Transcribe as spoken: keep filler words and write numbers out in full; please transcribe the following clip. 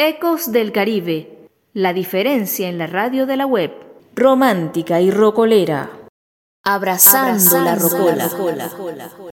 Ecos del Caribe, la diferencia en la radio de la web. Romántica y rocolera. Abrazando, Abrazando la rocola. La rocola.